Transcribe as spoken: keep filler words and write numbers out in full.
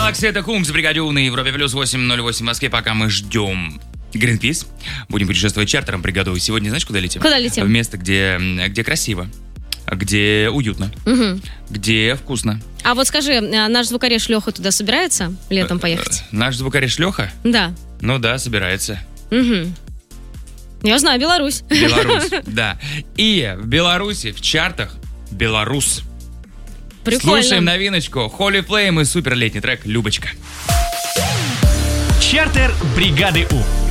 Galaxy, это Кунг с бригадю на Европе плюс восемь ноль восемь в Москве, пока мы ждем Гринпис. Будем путешествовать чартером бригаду. Сегодня знаешь, куда летим? Куда летим? В место, где, где красиво, где уютно, угу. где вкусно. А вот скажи, наш звукореж Леха туда собирается летом поехать? Наш звукореж Леха? Да. Ну да, собирается. Угу. Я знаю, Беларусь. Беларусь, да. И в Беларуси в чартах Беларус. Прикольно. Слушаем новиночку Holy Flame и супер летний трек «Любочка». Чартер бригады У.